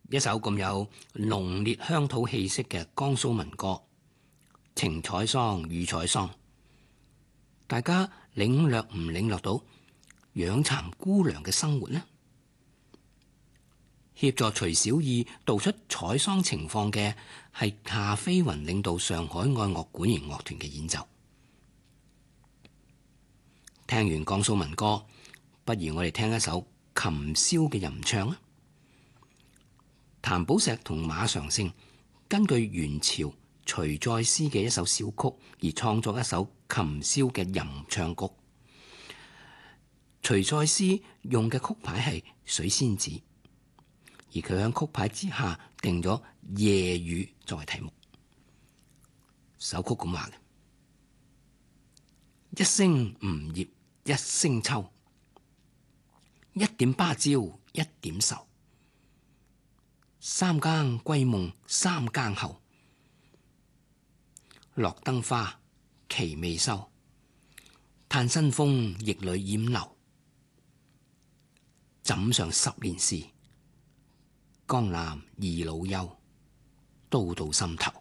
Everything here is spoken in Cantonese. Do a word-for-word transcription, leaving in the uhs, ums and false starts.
一首咁有濃烈鄉土氣息嘅江蘇民歌，情採桑，雨採桑。大家領略唔領略到養蠶姑娘嘅生活呢？協助徐小義道出採桑情況嘅係夏飛雲領導上海愛樂管弦樂團嘅演奏。聽完江蘇民歌，不如我哋聽一首琴簫嘅吟唱啊！譚寶碩同馬常勝根據元朝徐再思嘅一首小曲而創作一首琴簫嘅吟唱曲。徐再思用嘅曲牌係水仙子，而佢喺曲牌之下定咗夜雨作為題目。首曲咁話嘅：一聲梧葉一聲秋，一點芭蕉一點愁。三更歸夢三更後，落燈花期未收。嘆新豐逆旅染流，枕上十年事。江南二老休，都到心頭。